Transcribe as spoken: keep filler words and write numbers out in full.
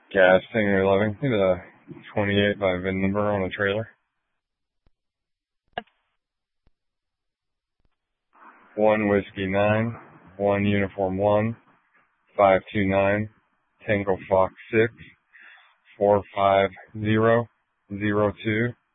Gas Singer eleven. Need a twenty-eight by V I N number on a trailer. One Whiskey nine, one Uniform one, five two nine, Tango Fox six, four five zero zero two.